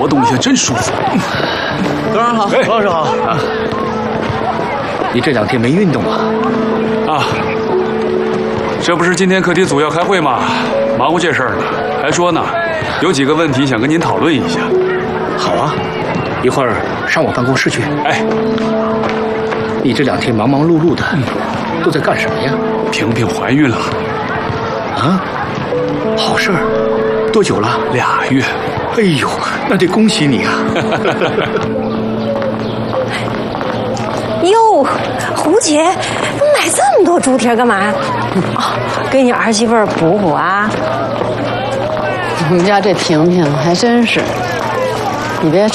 活动一下真舒服。 董事长好，罗老师好。啊， 你这2天没运动啊？ 啊，这不是今天课题组要开会吗？忙活这事儿呢，还说呢，有几个问题想跟您讨论一下。 好啊，一会儿上我办公室去。 哎， 你这2天忙忙碌碌的，都在干什么呀？ 萍萍怀孕了。 啊，好事儿，多久了 ？2月。 哎呦，那得恭喜你啊！ 哟，胡姐，买这么多猪蹄干嘛呀？哦，给你儿媳妇补补啊。 我们家这萍萍还真是，你别